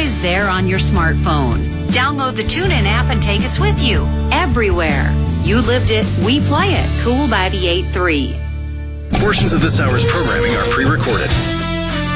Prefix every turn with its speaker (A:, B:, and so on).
A: always there on your smartphone. Download the TuneIn app and take us with you everywhere. You lived it, we play it. Cool 98.3.
B: Portions of this hour's programming are pre-recorded.